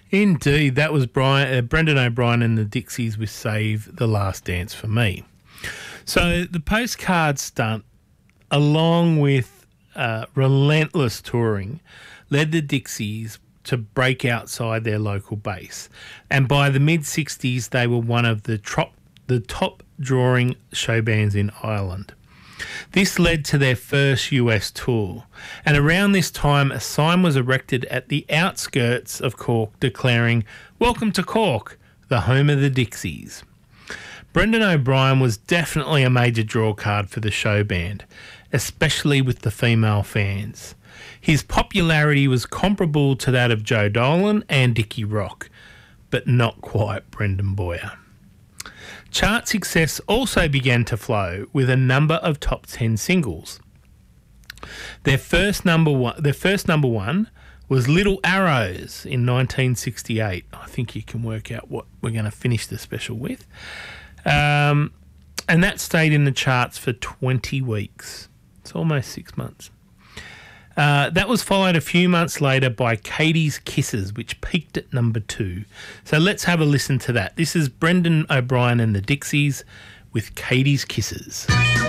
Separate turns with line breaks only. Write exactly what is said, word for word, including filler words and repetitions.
Indeed, that was Brian, uh, Brendan O'Brien and the Dixies with Save the Last Dance for Me. So the postcard stunt, along with uh, relentless touring, led the Dixies to break outside their local base. And by the mid-sixties, they were one of the top, the top drawing show bands in Ireland. This led to their first U S tour, and around this time a sign was erected at the outskirts of Cork declaring, "Welcome to Cork, the home of the Dixies." Brendan O'Brien was definitely a major draw card for the show band, especially with the female fans. His popularity was comparable to that of Joe Dolan and Dickie Rock, but not quite Brendan Boyer. Chart success also began to flow with a number of top ten singles. Their first number one, their first number one was Little Arrows in nineteen sixty-eight. I think you can work out what we're going to finish the special with. Um, and that stayed in the charts for twenty weeks. It's almost six months. Uh, that was followed a few months later by Katie's Kisses, which peaked at number two. So let's have a listen to that. This is Brendan O'Brien and the Dixies with Katie's Kisses.